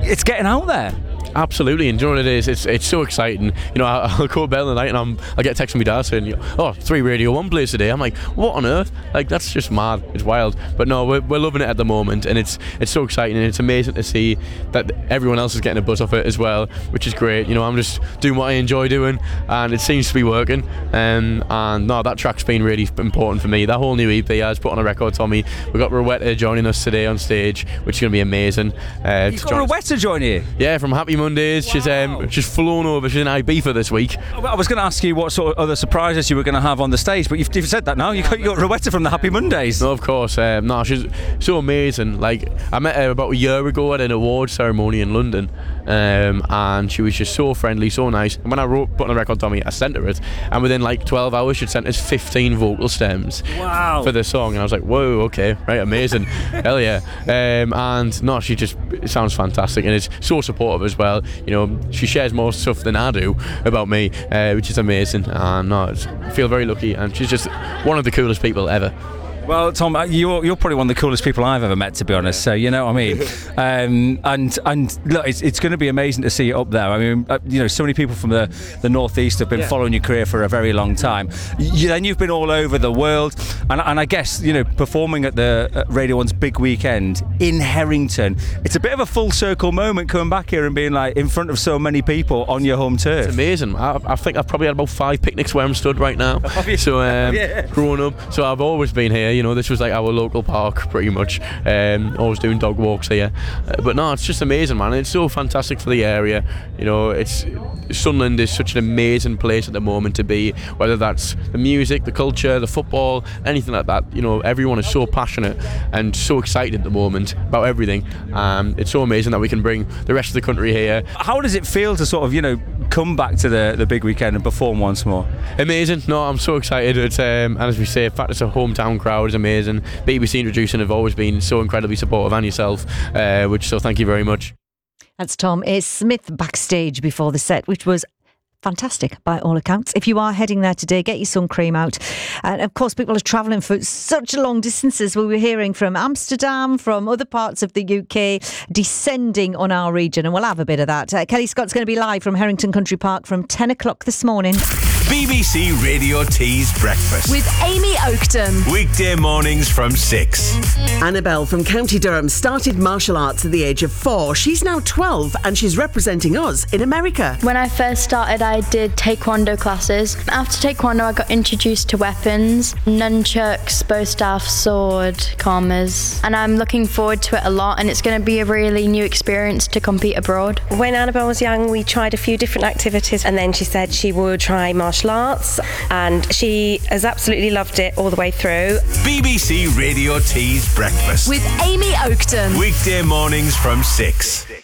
it's getting out there. Absolutely, and do you know what it is? It's so exciting. You know, I'll go to bed in the night and I get a text from my dad saying, "Oh, 3 Radio 1 plays today." I'm like, what on earth? Like, that's just mad. It's wild. But no, we're loving it at the moment, and it's so exciting, and it's amazing to see that everyone else is getting a buzz off it as well, which is great. You know, I'm just doing what I enjoy doing, and it seems to be working. And no, that track's been really important for me. That whole new EP has put on a record, Tommy. We've got Rowetta joining us today on stage, which is going to be amazing. You've got Rowetta joining you? Yeah, from Happy Mondays. Wow. She's flown over. She's in Ibiza this week. I was going to ask you what sort of other surprises you were going to have on the stage, but you've said that now. You got Rowetta from the Happy Mondays. No, of course. No, she's so amazing. Like, I met her about a year ago at an awards ceremony in London, and she was just so friendly, so nice. And when I put on the record, Tommy, I sent her it, and within like 12 hours she'd sent us 15 vocal stems. Wow. For the song, and I was like, whoa, okay, right, amazing. Hell yeah. And no, it sounds fantastic, and it's so supportive as well. You know, she shares more stuff than I do about me, which is amazing. And no, I feel very lucky, and she's just one of the coolest people ever. Well, Tom, you're probably one of the coolest people I've ever met, to be honest. So you know what I mean. And look, it's going to be amazing to see it up there. I mean, you know, so many people from the northeast have been following your career for a very long time. Then you've been all over the world, and I guess, you know, performing at the Radio 1's big weekend in Harrington. It's a bit of a full circle moment coming back here and being like in front of so many people on your home turf. It's amazing. I think I've probably had about 5 picnics where I'm stood right now. So growing up, so I've always been here. You know, this was like our local park pretty much. Always doing dog walks here. But no, it's just amazing, man. It's so fantastic for the area. You know, Sunderland is such an amazing place at the moment to be, whether that's the music, the culture, the football, anything like that. You know, everyone is so passionate and so excited at the moment about everything. It's so amazing that we can bring the rest of the country here. How does it feel to sort of, you know, come back to the big weekend and perform once more? Amazing. No, I'm so excited. It's and as we say, in fact, it's a hometown crowd. Is amazing. BBC Introducing have always been so incredibly supportive, and yourself, so thank you very much. That's Tom Smith backstage before the set, which was fantastic by all accounts. If you are heading there today, get your sun cream out. And of course, people are travelling for such long distances. We were hearing from Amsterdam, from other parts of the UK, descending on our region, and we'll have a bit of that. Kelly Scott's going to be live from Harrington Country Park from 10 o'clock this morning. BBC Radio T's Breakfast with Amy Oakton. Weekday mornings from 6. Annabelle from County Durham started martial arts at the age of 4. She's now 12 and she's representing us in America. When I first started, I did taekwondo classes. After taekwondo, I got introduced to weapons, nunchucks, bow staff, sword, kamas, and I'm looking forward to it a lot, and it's going to be a really new experience to compete abroad. When Annabelle was young, we tried a few different activities, and then she said she would try martial arts, and she has absolutely loved it all the way through. BBC Radio T's Breakfast with Amy Oakton. Weekday mornings from 6.